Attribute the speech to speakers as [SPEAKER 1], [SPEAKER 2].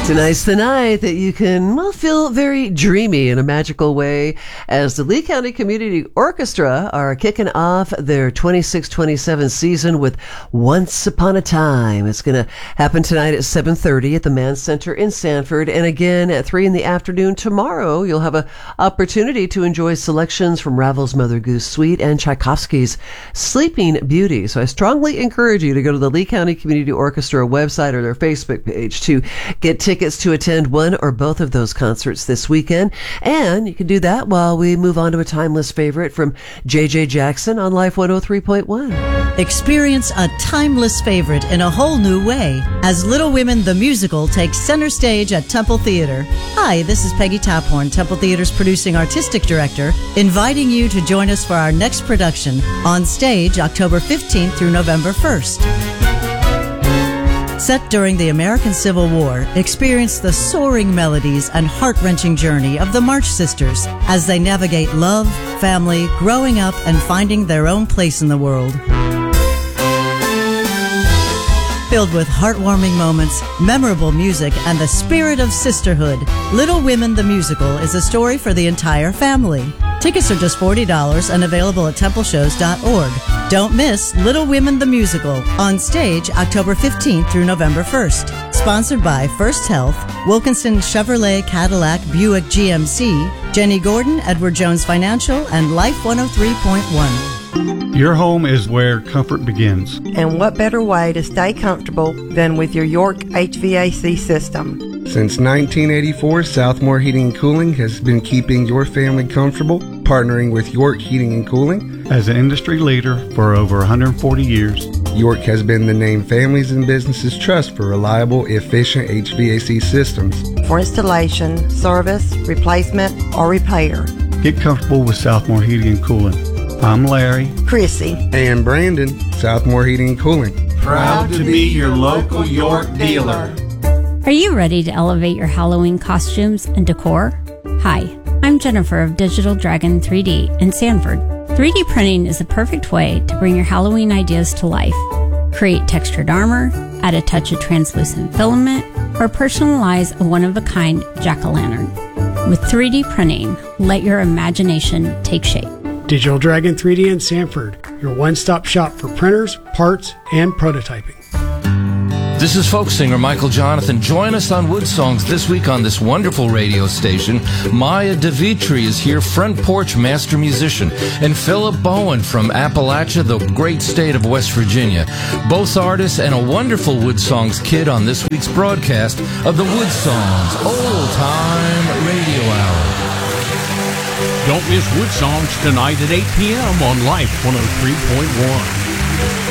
[SPEAKER 1] Tonight's the night that you can, well, feel very dreamy in a magical way as the Lee County Community Orchestra are kicking off their 26-27 season with Once Upon a Time. It's going to happen tonight at 7:30 at the Mann Center in Sanford, and again at 3 in the afternoon tomorrow. You'll have an opportunity to enjoy selections from Ravel's Mother Goose Suite and Tchaikovsky's Sleeping Beauty. So I strongly encourage you to go to the Lee County Community Orchestra website or their Facebook page to get tickets to attend one or both of those concerts this weekend. And you can do that while we move on to a timeless favorite from J.J. Jackson on Life 103.1.
[SPEAKER 2] Experience a timeless favorite in a whole new way as Little Women the Musical takes center stage at Temple Theater. Hi, this is Peggy Taphorn, Temple Theater's producing artistic director, inviting you to join us for our next production on stage October 15th through November 1st. Set during the American Civil War, experience the soaring melodies and heart-wrenching journey of the March Sisters as they navigate love, family, growing up, and finding their own place in the world. Filled with heartwarming moments, memorable music, and the spirit of sisterhood, Little Women the Musical is a story for the entire family. Tickets are just $40 and available at templeshows.org. Don't miss Little Women the Musical on stage October 15th through November 1st. Sponsored by First Health, Wilkinson Chevrolet Cadillac Buick GMC, Jenny Gordon, Edward Jones Financial, and Life 103.1.
[SPEAKER 3] Your home is where comfort begins.
[SPEAKER 4] And what better way to stay comfortable than with your York HVAC system?
[SPEAKER 5] Since 1984, Southmore Heating and Cooling has been keeping your family comfortable, partnering with York Heating and Cooling.
[SPEAKER 3] As an industry leader for over 140 years,
[SPEAKER 5] York has been the name families and businesses trust for reliable, efficient HVAC systems.
[SPEAKER 4] For installation, service, replacement, or repair.
[SPEAKER 3] Get comfortable with Southmore Heating and Cooling. I'm Larry,
[SPEAKER 4] Chrissy,
[SPEAKER 5] and Brandon, Southmore Heating and Cooling.
[SPEAKER 6] Proud to be your local York dealer.
[SPEAKER 7] Are you ready to elevate your Halloween costumes and decor? Hi, I'm Jennifer of Digital Dragon 3D in Sanford. 3D printing is the perfect way to bring your Halloween ideas to life. Create textured armor, add a touch of translucent filament, or personalize a one-of-a-kind jack-o'-lantern. With 3D printing, let your imagination take shape.
[SPEAKER 8] Digital Dragon 3D in Sanford, your one-stop shop for printers, parts, and prototyping.
[SPEAKER 9] This is folk singer Michael Jonathan. Join us on Wood Songs this week on this wonderful radio station. Maya DeVitri is here, front porch master musician, and Philip Bowen from Appalachia, the great state of West Virginia. Both artists and a wonderful Wood Songs kid on this week's broadcast of the Wood Songs Old Time Radio Hour.
[SPEAKER 10] Don't miss Wood Songs tonight at 8 p.m. on Life 103.1.